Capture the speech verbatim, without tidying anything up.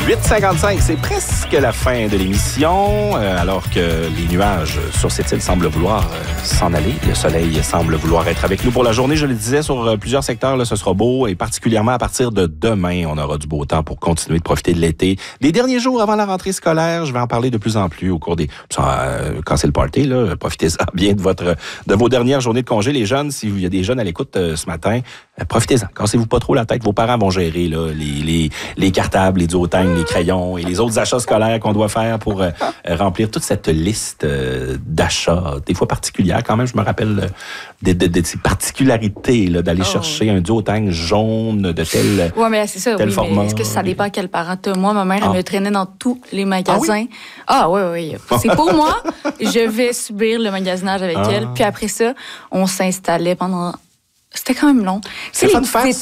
huit cinquante-cinq, c'est presque la fin de l'émission, euh, alors que les nuages sur cette île semblent vouloir euh, s'en aller. Le soleil semble vouloir être avec nous pour la journée. Je le disais, sur euh, plusieurs secteurs, là, ce sera beau et particulièrement à partir de demain, on aura du beau temps pour continuer de profiter de l'été. Les derniers jours avant la rentrée scolaire, je vais en parler de plus en plus au cours des... Euh, quand c'est le party, là, profitez-en bien de, votre, de vos dernières journées de congé. Les jeunes, s'il y a des jeunes à l'écoute euh, ce matin, euh, profitez-en. Cassez-vous pas trop la tête. Vos parents vont gérer là, les, les, les cartables, les duotangs, les crayons et les autres achats scolaires qu'on doit faire pour euh, remplir toute cette liste euh, d'achats, des fois particulières quand même. Je me rappelle euh, de, de, de ces particularités là, d'aller oh. chercher un duotang jaune de tel, ouais, mais c'est ça, tel oui, format. Mais est-ce que ça dépend à quel parent t'as? Moi, ma mère, ah. elle me traînait dans tous les magasins. Ah oui, ah, oui, oui. C'est pour moi. Je vais subir le magasinage avec ah. elle. Puis après ça, on s'installait pendant... C'était quand même long. C'est fun de faire